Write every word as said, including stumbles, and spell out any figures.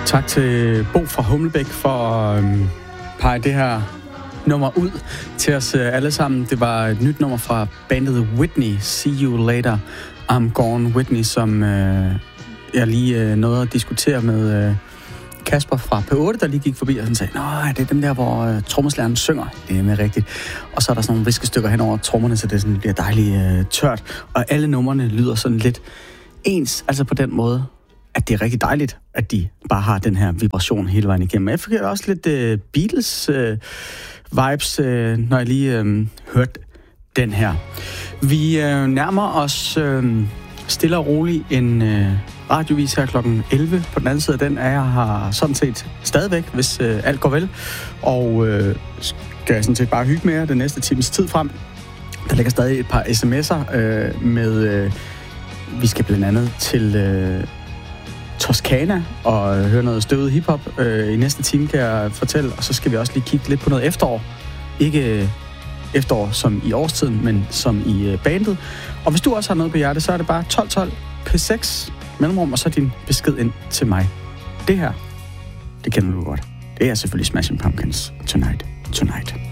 Tak til Bo fra Humlebæk for at øhm, pege det her nummer ud til os øh, alle sammen. Det var et nyt nummer fra bandet Whitney, See You Later, I'm Gone Whitney, som øh, jeg lige øh, nåede at diskutere med øh, Kasper fra P otte, der lige gik forbi og sådan sagde, nej, det er dem der, hvor øh, trommeslageren synger. Det er med rigtigt. Og så er der sådan nogle viskestykker hen over trommerne, så det sådan bliver dejligt øh, tørt. Og alle numrene lyder sådan lidt ens, altså på den måde, at det er rigtig dejligt, at de bare har den her vibration hele vejen igennem. Jeg fik også lidt uh, Beatles-vibes, uh, uh, når jeg lige uh, hørte den her. Vi uh, nærmer os uh, stille og roligt en uh, radiovis her klokken elleve. På den anden side af den er jeg her sådan set stadigvæk, hvis uh, alt går vel. Og uh, skal jeg sådan set bare hygge med jer den næste times tid frem. Der ligger stadig et par sms'er uh, med... Uh, vi skal blandt andet til... Uh, Toscana og høre noget støvet hiphop øh, i næste time, kan jeg fortælle. Og så skal vi også lige kigge lidt på noget efterår. Ikke efterår som i årstiden, men som i øh, bandet. Og hvis du også har noget på hjerte, så er det bare tolv tolv P seks mellemrum, og så din besked ind til mig. Det her, det kender du godt. Det er selvfølgelig Smashing Pumpkins, Tonight, Tonight.